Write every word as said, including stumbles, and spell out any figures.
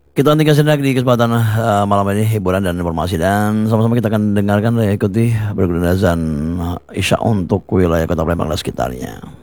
Kita hentikan sejenak di kesempatan eh, malam ini hiburan dan informasi dan sama-sama kita akan dengarkan dan ikuti berguna azan Isya untuk wilayah Kota Palembang dan sekitarnya.